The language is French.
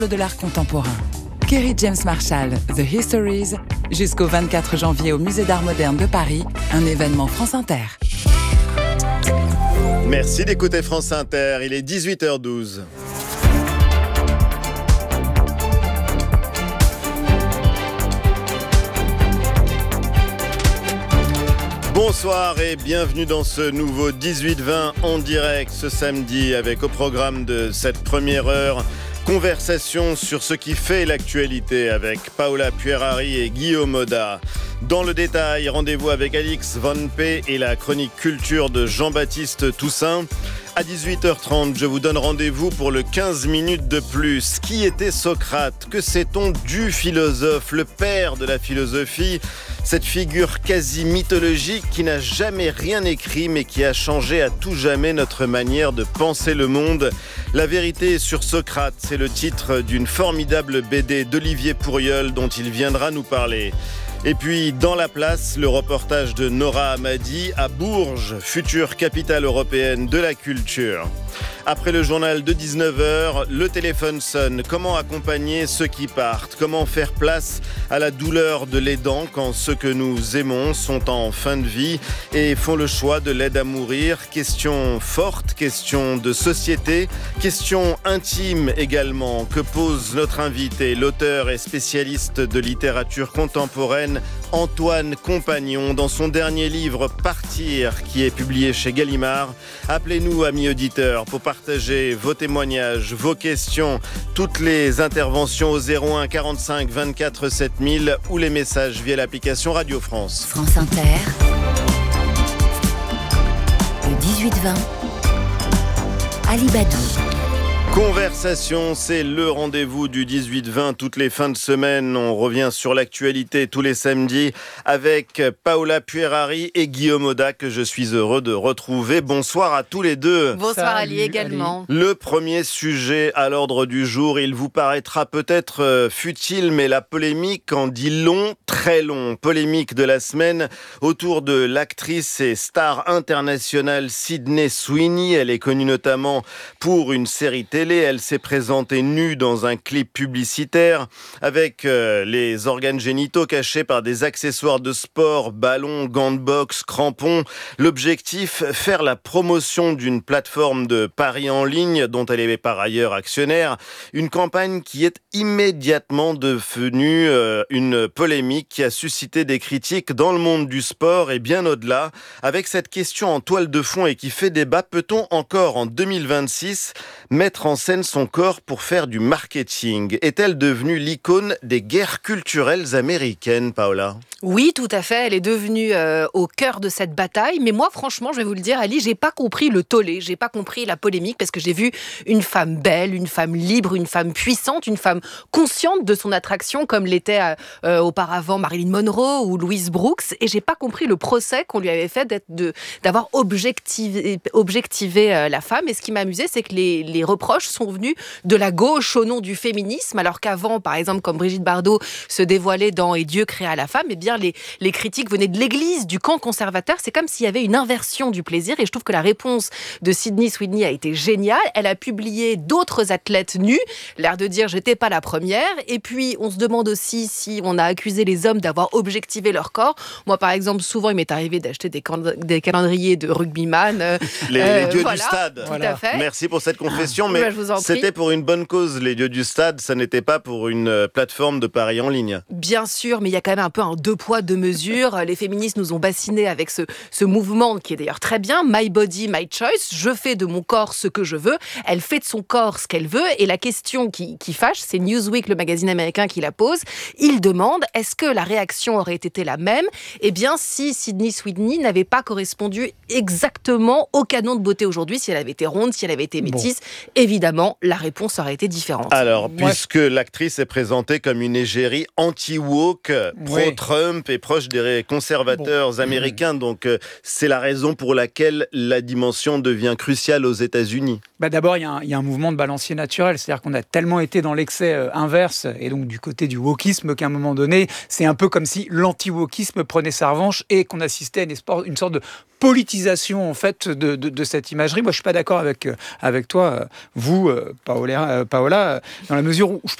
de l'art contemporain. Kerry James Marshall, The Histories, jusqu'au 24 janvier au Musée d'Art Moderne de Paris, un événement France Inter. Merci d'écouter France Inter, il est 18h12. Bonsoir et bienvenue dans ce nouveau 18-20 en direct ce samedi avec au programme de cette première heure conversation sur ce qui fait l'actualité avec Paola Puerari et Guillaume Oda. Dans le détail, rendez-vous avec Alix Van P et la chronique culture de Jean-Baptiste Toussaint. À 18h30, je vous donne rendez-vous pour le 15 minutes de plus. Qui était Socrate ? Que sait-on du philosophe, le père de la philosophie ? Cette figure quasi mythologique qui n'a jamais rien écrit mais qui a changé à tout jamais notre manière de penser le monde. La vérité sur Socrate, c'est le titre d'une formidable BD d'Olivier Pourriol dont il viendra nous parler. Et puis, dans la place, le reportage de Nora Hamadi à Bourges, future capitale européenne de la culture. Après le journal de 19h, le téléphone sonne. Comment accompagner ceux qui partent ? Comment faire place à la douleur de l'aidant quand ceux que nous aimons sont en fin de vie et font le choix de l'aide à mourir ? Question forte, question de société, question intime également que pose notre invité, l'auteur et spécialiste de littérature contemporaine, Antoine Compagnon, dans son dernier livre « Partir » qui est publié chez Gallimard. Appelez-nous, amis auditeurs, pour partager vos témoignages, vos questions, toutes les interventions au 01 45 24 7000 ou les messages via l'application Radio France. France Inter, le 18-20, Ali Badou. Conversation, c'est le rendez-vous du 18-20 toutes les fins de semaine. On revient sur l'actualité tous les samedis avec Paola Puerari et Guillaume Oda que je suis heureux de retrouver. Bonsoir à tous les deux. Bonsoir Ali également. Le premier sujet à l'ordre du jour, il vous paraîtra peut-être futile, mais la polémique en dit long, très long. Polémique de la semaine autour de l'actrice et star internationale Sydney Sweeney. Elle est connue notamment pour une série télé. Elle s'est présentée nue dans un clip publicitaire avec les organes génitaux cachés par des accessoires de sport, ballons, gants de boxe, crampons. L'objectif, faire la promotion d'une plateforme de paris en ligne dont elle est par ailleurs actionnaire. Une campagne qui est immédiatement devenue une polémique qui a suscité des critiques dans le monde du sport et bien au-delà. Avec cette question en toile de fond et qui fait débat, peut-on encore en 2026 mettre en scène son corps pour faire du marketing ? Est-elle devenue l'icône des guerres culturelles américaines, Paola ? Oui, tout à fait. Elle est devenue au cœur de cette bataille. Mais moi, franchement, je vais vous le dire, Ali, j'ai pas compris le tollé, j'ai pas compris la polémique parce que j'ai vu une femme belle, une femme libre, une femme puissante, une femme consciente de son attraction comme l'était auparavant Marilyn Monroe ou Louise Brooks. Et j'ai pas compris le procès qu'on lui avait fait d'avoir objectivé la femme. Et ce qui m'a amusé, c'est que les reproches sont venus de la gauche au nom du féminisme, alors qu'avant, par exemple, comme Brigitte Bardot se dévoilait dans « Et Dieu créa la femme », eh bien, les critiques venaient de l'église, du camp conservateur. C'est comme s'il y avait une inversion du plaisir et je trouve que la réponse de Sydney Sweeney a été géniale. Elle a publié d'autres athlètes nus, l'air de dire « j'étais pas la première ». Et puis, on se demande aussi si on a accusé les hommes d'avoir objectivé leur corps. Moi, par exemple, souvent, il m'est arrivé d'acheter des calendriers de rugbyman. Les dieux du stade. Tout à fait. Merci pour cette confession, mais c'était pour une bonne cause, les dieux du stade, ça n'était pas pour une plateforme de paris en ligne. Bien sûr, mais il y a quand même un peu un deux poids, deux mesures. Les féministes nous ont bassinés avec ce mouvement qui est d'ailleurs très bien, My Body, My Choice. Je fais de mon corps ce que je veux. Elle fait de son corps ce qu'elle veut. Et la question qui fâche, c'est Newsweek, le magazine américain, qui la pose. Il demande, est-ce que la réaction aurait été la même ? Eh bien, si Sydney Sweeney n'avait pas correspondu exactement au canon de beauté aujourd'hui, si elle avait été ronde, si elle avait été métisse, évidemment, la réponse aurait été différente. Alors, puisque l'actrice est présentée comme une égérie anti-woke, pro-Trump et proche des conservateurs américains, donc c'est la raison pour laquelle la dimension devient cruciale aux États-Unis. D'abord, il y a un mouvement de balancier naturel, c'est-à-dire qu'on a tellement été dans l'excès inverse, et donc du côté du wokisme, qu'à un moment donné, c'est un peu comme si l'anti-wokisme prenait sa revanche et qu'on assistait à une sorte de politisation en fait de cette imagerie. Moi, je suis pas d'accord avec toi, vous, Paola, dans la mesure où